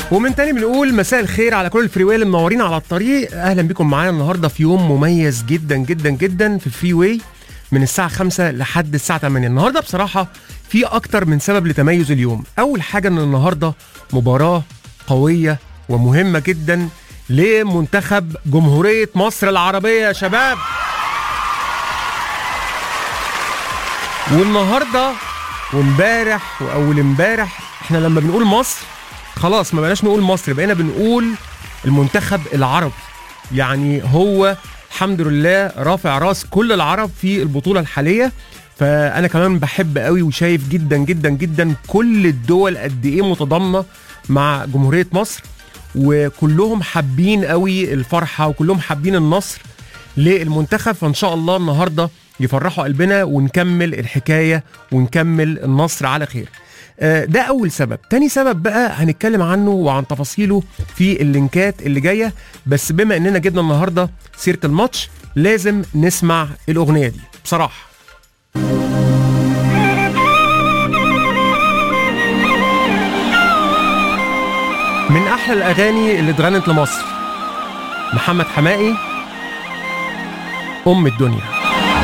ومن تاني بنقول مساء الخير على كل الفري واي اللي منورين على الطريق. اهلا بكم معانا النهارده في يوم مميز جدا جدا جدا في الفري واي من الساعه 5 لحد الساعه 8. النهارده بصراحه في اكتر من سبب لتميز اليوم. اول حاجه ان النهارده مباراه قويه ومهمه جدا لمنتخب جمهوريه مصر العربيه يا شباب. والنهارده وامبارح واول امبارح احنا لما بنقول مصر خلاص ما بقناش نقول مصر، بقينا بنقول المنتخب العربي. يعني هو الحمد لله رافع راس كل العرب في البطولة الحالية. فأنا كمان بحب قوي وشايف جدا جدا جدا كل الدول قد ايه متضامنة مع جمهورية مصر، وكلهم حابين قوي الفرحة وكلهم حابين النصر للمنتخب. فإن شاء الله النهاردة يفرحوا قلبنا ونكمل الحكاية ونكمل النصر على خير. ده أول سبب. تاني سبب بقى هنتكلم عنه وعن تفاصيله في اللينكات اللي جاية، بس بما اننا جبنا النهاردة سيرة الماتش لازم نسمع الأغنية دي بصراحة. من أحلى الأغاني اللي اتغنت لمصر، محمد حماقي، أم الدنيا.